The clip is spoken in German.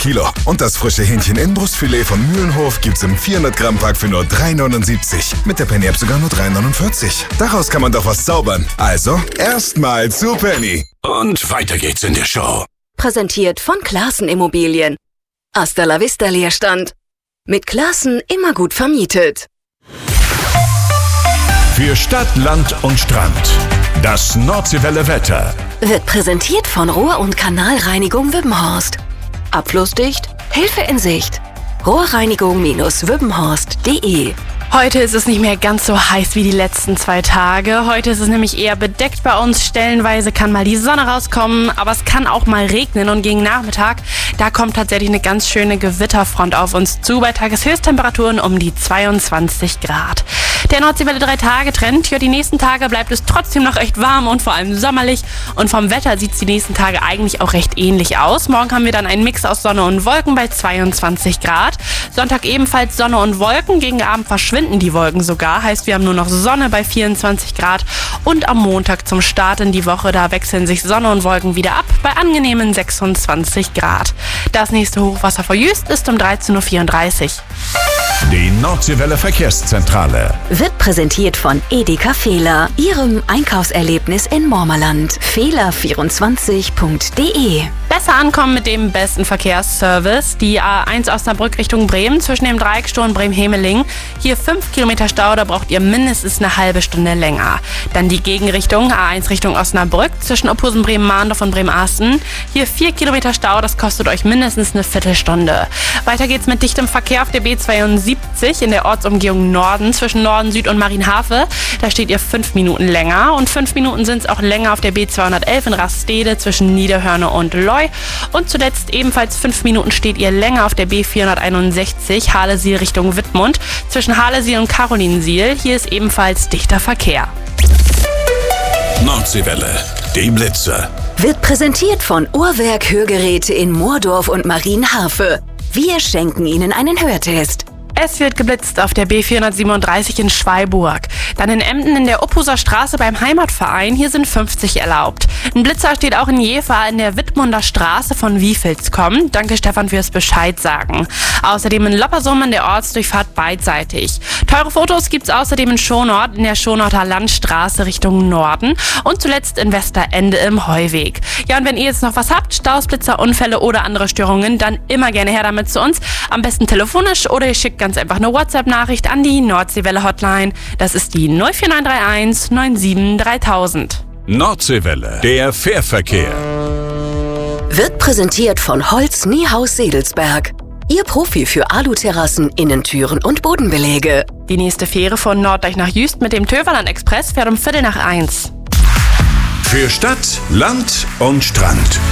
Kilo. Und das frische Hähnchen-Innenbrustfilet von Mühlenhof gibt's im 400-Gramm-Pack für nur 3,79. Mit der Penny-App sogar nur 3,49. Daraus kann man doch was zaubern. Also, erstmal zu Penny. Und weiter geht's in der Show. Präsentiert von Classen Immobilien. Hasta la vista Leerstand. Mit Classen immer gut vermietet. Für Stadt, Land und Strand. Das Nordseewelle Wetter. Wird präsentiert von Rohr- und Kanalreinigung Wübbenhorst. Abflussdicht, Hilfe in Sicht. Rohrreinigung-wübbenhorst.de. Heute ist es nicht mehr ganz so heiß wie die letzten 2 Tage. Heute ist es nämlich eher bedeckt bei uns. Stellenweise kann mal die Sonne rauskommen, aber es kann auch mal regnen. Und gegen Nachmittag, da kommt tatsächlich eine ganz schöne Gewitterfront auf uns zu. Bei Tageshöchsttemperaturen um die 22 Grad. Der Nordseewelle 3-Tage-Trend. Ja, die nächsten Tage bleibt es trotzdem noch recht warm und vor allem sommerlich. Und vom Wetter sieht es die nächsten Tage eigentlich auch recht ähnlich aus. Morgen haben wir dann einen Mix aus Sonne und Wolken bei 22 Grad. Sonntag ebenfalls Sonne und Wolken. Gegen Abend verschwinden die Wolken sogar. Heißt, wir haben nur noch Sonne bei 24 Grad. Und am Montag zum Start in die Woche, da wechseln sich Sonne und Wolken wieder ab bei angenehmen 26 Grad. Das nächste Hochwasser vor Jüst ist um 13.34 Uhr. Die Nordseewelle Verkehrszentrale. Wird präsentiert von Edeka Fehler, Ihrem Einkaufserlebnis in Mormerland. Fehler24.de. Besser ankommen mit dem besten Verkehrsservice. Die A1 Osnabrück Richtung Bremen zwischen dem Dreieckstor Bremen-Hemeling. Hier 5 Kilometer Stau, da braucht ihr mindestens eine halbe Stunde länger. Dann die Gegenrichtung, A1 Richtung Osnabrück zwischen Ophusen, Bremen-Mahndorf und Bremen-Asten. Hier 4 Kilometer Stau, das kostet euch mindestens eine Viertelstunde. Weiter geht's mit dichtem Verkehr auf der B72 in der Ortsumgehung Norden zwischen Norden, Süd und Marienhafe. Da steht ihr 5 Minuten länger und 5 Minuten sind es auch länger auf der B211 in Rastede zwischen Niederhörne und Leu. Und zuletzt ebenfalls 5 Minuten steht ihr länger auf der B461 Halesiel Richtung Wittmund zwischen Halesiel und Carolinsiel. Hier ist ebenfalls dichter Verkehr. Nordseewelle, die Blitzer. Wird präsentiert von Uhrwerk Hörgeräte in Moordorf und Marienhafe. Wir schenken Ihnen einen Hörtest. Es wird geblitzt auf der B437 in Schweiburg. Dann in Emden in der Uphuser Straße beim Heimatverein. Hier sind 50 erlaubt. Ein Blitzer steht auch in Jever in der Wittmunder Straße von Wiefelskom. Danke Stefan fürs Bescheid sagen. Außerdem in Loppersum in der Ortsdurchfahrt beidseitig. Teure Fotos gibt's außerdem in Schonort in der Schonorter Landstraße Richtung Norden. Und zuletzt in Westerende im Heuweg. Ja, und wenn ihr jetzt noch was habt, Staus, Blitzer, Unfälle oder andere Störungen, dann immer gerne her damit zu uns. Am besten telefonisch oder ihr schickt ganz einfach eine WhatsApp-Nachricht an die Nordseewelle-Hotline. Das ist die 04931 97 3000. Nordseewelle, der Fährverkehr. Wird präsentiert von Holz Niehaus Sedelsberg. Ihr Profi für Aluterrassen, Innentüren und Bodenbeläge. Die nächste Fähre von Norddeich nach Jüst mit dem Töverland Express fährt um 12:45. Für Stadt, Land und Strand.